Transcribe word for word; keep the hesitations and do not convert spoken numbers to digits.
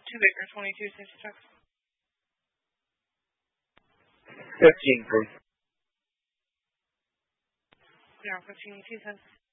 two Baker twenty-two safety checks. Fifteen, please. Yeah, fifteen, two cents.